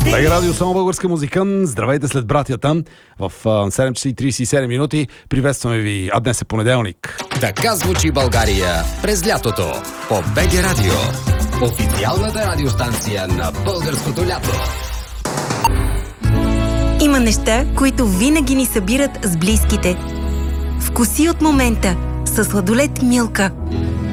БГ Радио, само българска музика. Здравейте след братята в 7 часа и 37 минути. Приветстваме ви, а днес е понеделник. Така звучи България през лятото по БГ Радио. Официалната радиостанция на българското лято. Има неща, които винаги ни събират с близките. Вкуси от момента със сладолед Милка.